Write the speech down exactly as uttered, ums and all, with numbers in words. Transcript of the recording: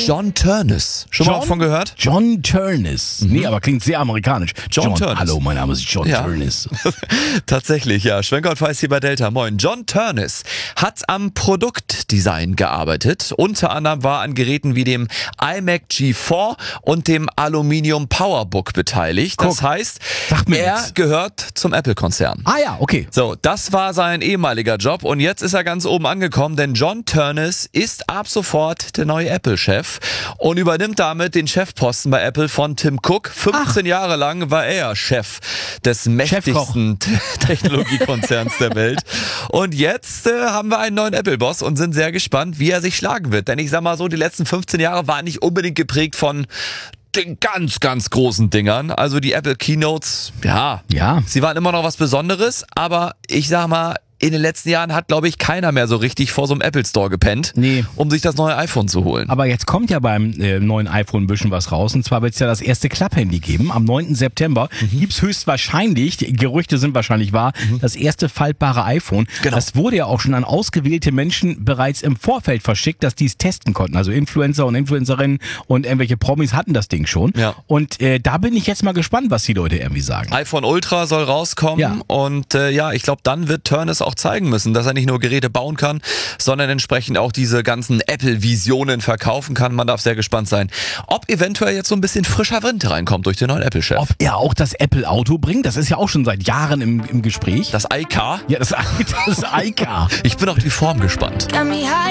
John Ternus. Schon John? mal davon gehört? John Ternus. Mhm. Nee, aber klingt sehr amerikanisch. John, John Ternus. Hallo, mein Name ist John Ja. Ternus. Tatsächlich, ja. Schwenker und Weiß hier bei Delta. Moin. John Ternus hat am Produktdesign gearbeitet. Unter anderem war an Geräten wie dem iMac G vier und dem Aluminium Powerbook beteiligt. Das Guck. heißt, Sagt mir er nix. gehört zum Apple-Konzern. Ah ja, okay. So, das war sein ehemaliger Job und jetzt ist er ganz oben angekommen, denn John Ternus ist ab sofort der neue Apple-Chef und übernimmt damit den Chefposten bei Apple von Tim Cook. fünfzehn Ach. Jahre lang war er Chef des mächtigsten Technologiekonzerns der Welt. Und jetzt äh, haben wir einen neuen Apple-Boss und sind sehr gespannt, wie er sich schlagen wird. Denn ich sag mal so, die letzten fünfzehn Jahre waren nicht unbedingt geprägt von den ganz, ganz großen Dingern. Also die Apple Keynotes, ja, Ja. sie waren immer noch was Besonderes, aber ich sag mal, in den letzten Jahren hat, glaube ich, keiner mehr so richtig vor so einem Apple Store gepennt, Nee. um sich das neue iPhone zu holen. Aber jetzt kommt ja beim äh, neuen iPhone ein bisschen was raus. Und zwar wird es ja das erste Klapphandy geben. Am neunten September mhm. gibt es höchstwahrscheinlich, die Gerüchte sind wahrscheinlich wahr, mhm. das erste faltbare iPhone. Genau. Das wurde ja auch schon an ausgewählte Menschen bereits im Vorfeld verschickt, dass die es testen konnten. Also Influencer und Influencerinnen und irgendwelche Promis hatten das Ding schon. Ja. Und äh, da bin ich jetzt mal gespannt, was die Leute irgendwie sagen. iPhone Ultra soll rauskommen Ja. und äh, ja, ich glaube, dann wird Ternus auch zeigen müssen, dass er nicht nur Geräte bauen kann, sondern entsprechend auch diese ganzen Apple-Visionen verkaufen kann. Man darf sehr gespannt sein, ob eventuell jetzt so ein bisschen frischer Wind reinkommt durch den neuen Apple-Chef. Ob er auch das Apple-Auto bringt, das ist ja auch schon seit Jahren im, im Gespräch. Das iCar? Ja, das, das iCar. Ich bin auf die Form gespannt. Got me high.